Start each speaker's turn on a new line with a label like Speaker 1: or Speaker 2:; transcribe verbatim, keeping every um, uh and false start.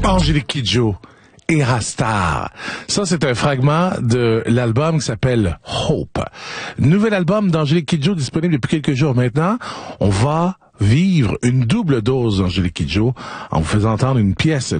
Speaker 1: Angélique Kidjo, Erastar. Ça, c'est un fragment de l'album qui s'appelle Hope. Nouvel album d'Angélique Kidjo disponible depuis quelques jours maintenant. On va vivre une double dose d'Angélique Kidjo en vous faisant entendre une pièce